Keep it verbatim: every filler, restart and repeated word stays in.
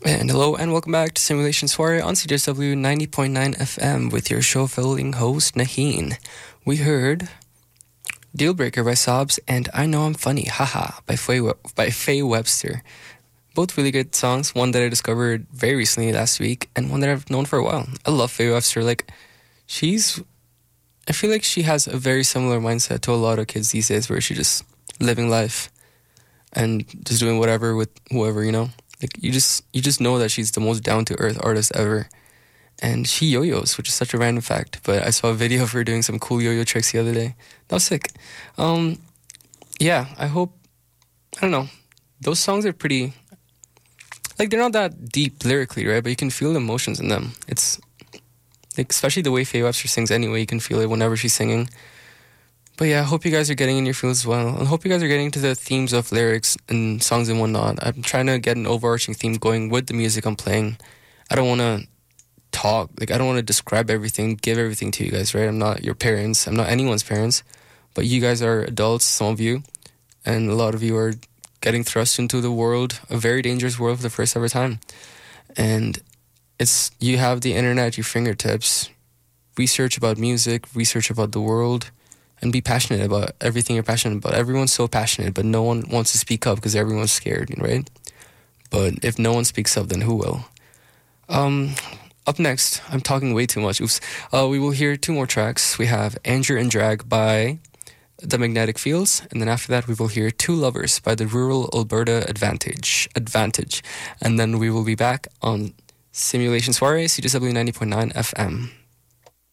And hello and welcome back to Simulation Soiree on C J S W ninety point nine F M with your show-filling host, Naheen. We heard Dealbreaker by Sobs and I Know I'm Funny, Haha, by Faye, We- by Faye Webster. Both really good songs, one that I discovered very recently last week and one that I've known for a while. I love Faye Webster. Like, she's... I feel like she has a very similar mindset to a lot of kids these days where she's just living life and just doing whatever with whoever, you know? Like, you just you just know that she's the most down-to-earth artist ever. And she yo-yos, which is such a random fact. But I saw a video of her doing some cool yo-yo tricks the other day. That was sick. Um, yeah, I hope... I don't know. Those songs are pretty... Like, they're not that deep lyrically, right? But you can feel the emotions in them. It's... Like, especially the way Faye Webster sings anyway. You can feel it whenever she's singing. But yeah, I hope you guys are getting in your feels as well. And I hope you guys are getting into the themes of lyrics and songs and whatnot. I'm trying to get an overarching theme going with the music I'm playing. I don't want to talk. Like, I don't want to describe everything, give everything to you guys, right? I'm not your parents. I'm not anyone's parents. But you guys are adults, some of you. And a lot of you are getting thrust into the world, a very dangerous world for the first ever time. And it's you have the internet at your fingertips. Research about music, research about the world. And be passionate about everything you're passionate about. Everyone's so passionate, but no one wants to speak up because everyone's scared, right? But if no one speaks up, then who will? Um, up next, I'm talking way too much. Oops. Uh, we will hear two more tracks. We have Anger and Drag by The Magnetic Fields, and then after that, we will hear Two Lovers by the Rural Alberta Advantage. Advantage, and then we will be back on Simulation Soiree, C J S W ninety point nine F M.